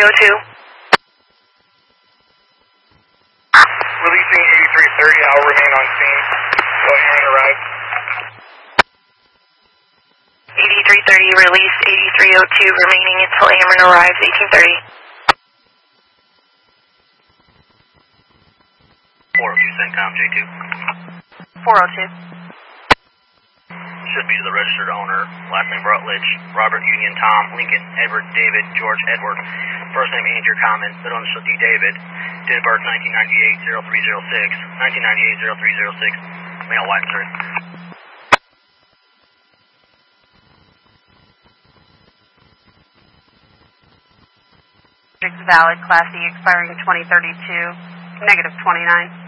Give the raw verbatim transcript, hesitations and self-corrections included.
eighty-three oh two. Releasing eighty-three thirty, I'll remain on scene until Aaron arrives. eighty-three thirty, release eighty-three oh two, remaining until Ameren arrives, eighteen thirty. four oh two, CENTCOM, J two. four oh two. Should be to the registered owner. Last name Rutledge, Robert Union, Tom, Lincoln, Edward, David, George, Edward. First name Andrew Common, middle initial D. David. Date of birth nineteen ninety-eight, oh three oh six. nineteen ninety-eight, oh three oh six. Male, white, sir. Valid, Class E, expiring twenty thirty-two, negative twenty-nine.